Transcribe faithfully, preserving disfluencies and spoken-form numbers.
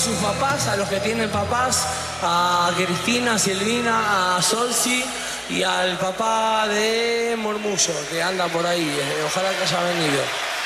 sus papás, a los que tienen papás, a Cristina, a Silvina, a Solsi y al papá de Murmullo, que anda por ahí. Ojalá que haya venido.